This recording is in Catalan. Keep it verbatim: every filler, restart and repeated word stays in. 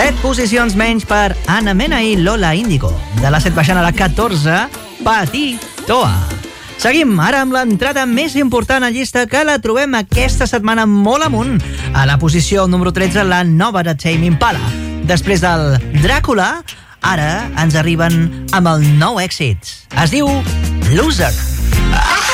set posicions menys per Ana Mena i Lola Índigo. De la set baixant a la catorze, Patitoa. Seguim ara amb l'entrada més important a llista, que la trobem aquesta setmana molt amunt. A la posició número tretze, la nova de Tame Impala. Després del Dràcula, ara ens arriben amb el nou èxit. Es diu Loser.